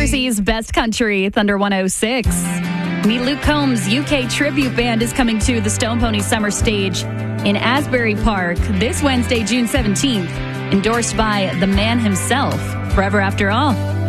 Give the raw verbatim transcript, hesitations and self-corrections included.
Jersey's best country, Thunder one oh six. Meet Luke Combs' U K tribute band is coming to the Stone Pony Summer Stage in Asbury Park this Wednesday, June seventeenth. Endorsed by the man himself, Forever After All.